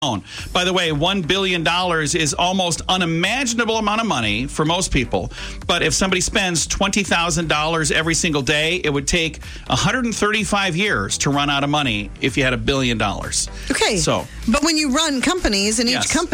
By the way, $1 billion is almost unimaginable amount of money for most people. But if somebody spends $20,000 every single day, it would take 135 years to run out of money if you had $1 billion. Okay. So, but when you run companies, and each Yes. company